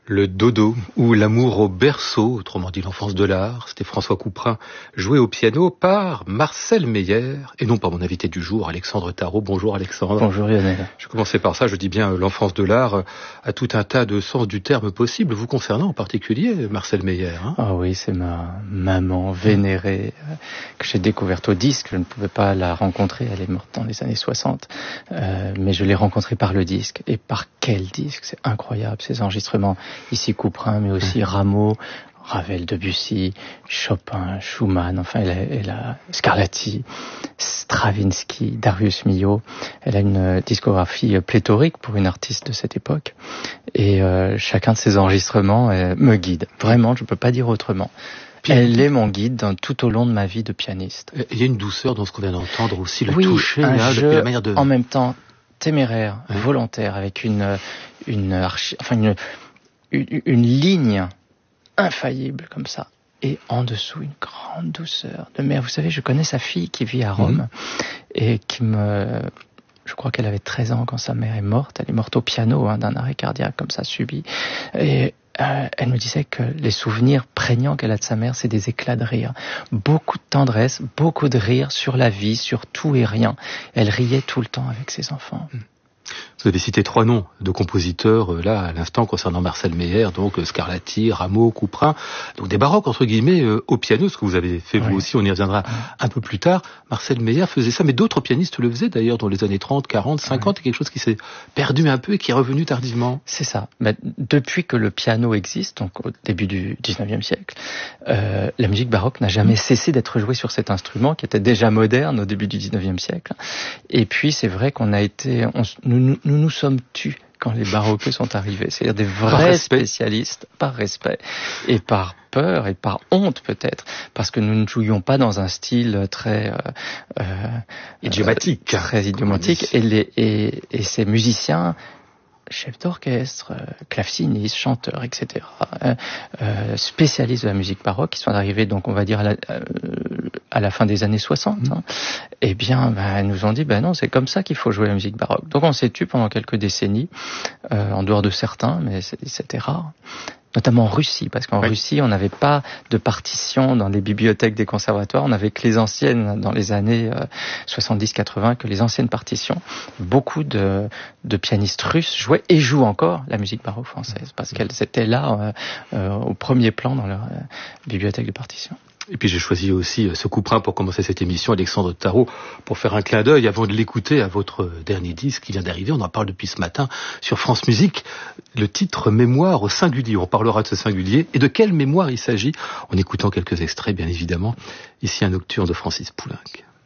Le dodo, ou l'amour au berceau, autrement dit l'enfance de l'art, c'était François Couperin, joué au piano par Marcel Meyer, et non pas mon invité du jour, Alexandre Tarot. Bonjour Alexandre. Bonjour Lionel. Je commençais par ça, je dis bien l'enfance de l'art a tout un tas de sens du terme possible, vous concernant en particulier, Marcel Meyer. Ah oui, c'est ma maman vénérée que j'ai découverte au disque. Je ne pouvais pas la rencontrer, elle est morte dans les années 60, mais je l'ai rencontrée par le disque. Et par quel disque? C'est incroyable, ces enregistrements. Ici Couperin, mais aussi Rameau, Ravel, Debussy, Chopin, Schumann, enfin elle a Scarlatti, Stravinsky, Darius Milhaud. Elle a une discographie pléthorique pour une artiste de cette époque. Et chacun de ces enregistrements me guide. Vraiment, je ne peux pas dire autrement. Elle est mon guide tout au long de ma vie de pianiste. Il y a une douceur dans ce qu'on vient d'entendre aussi, le oui, toucher, un jeu la manière de... en même temps téméraire, volontaire, avec une ligne infaillible comme ça. Et en dessous, une grande douceur de mère. Vous savez, je connais sa fille qui vit à Rome et je crois qu'elle avait 13 ans quand sa mère est morte. Elle est morte au piano d'un arrêt cardiaque comme ça subi. Et elle me disait que les souvenirs prégnants qu'elle a de sa mère, c'est des éclats de rire. Beaucoup de tendresse, beaucoup de rire sur la vie, sur tout et rien. Elle riait tout le temps avec ses enfants. Vous avez cité 3 noms de compositeurs, là, à l'instant, concernant Marcel Meyer, donc Scarlatti, Rameau, Couperin, donc des baroques, entre guillemets, au piano, ce que vous avez fait vous aussi, on y reviendra un peu plus tard. Marcel Meyer faisait ça, mais d'autres pianistes le faisaient d'ailleurs dans les années 30, 40, 50, quelque chose qui s'est perdu un peu et qui est revenu tardivement. C'est ça. Mais depuis que le piano existe, donc au début du 19e siècle, la musique baroque n'a jamais cessé d'être jouée sur cet instrument qui était déjà moderne au début du 19e siècle. Et puis c'est vrai qu'on a été... Nous sommes tus quand les baroques sont arrivés. C'est-à-dire des vrais spécialistes, par respect, et par peur, et par honte peut-être, parce que nous ne jouions pas dans un style très... idiomatique. Très idiomatique. Et ces musiciens... chefs d'orchestre, clavecinistes, chanteurs, etc., spécialistes de la musique baroque, qui sont arrivés, donc on va dire à la fin des années 60, eh bien, ils nous ont dit, non, c'est comme ça qu'il faut jouer la musique baroque. Donc on s'est tu pendant quelques décennies, en dehors de certains, mais c'était rare. Notamment en Russie, parce qu'en Russie, on n'avait pas de partition dans les bibliothèques des conservatoires, on n'avait que les anciennes, dans les années 70-80, que les anciennes partitions. Beaucoup de pianistes russes jouaient et jouent encore la musique baroque française, parce qu'elles étaient là au premier plan dans leur bibliothèque de partitions. Et puis j'ai choisi aussi ce Couperin pour commencer cette émission, Alexandre Tarot, pour faire un clin d'œil avant de l'écouter à votre dernier disque qui vient d'arriver. On en parle depuis ce matin sur France Musique. Le titre Mémoire au singulier. On parlera de ce singulier et de quelle mémoire il s'agit en écoutant quelques extraits, bien évidemment. Ici un nocturne de Francis Poulenc.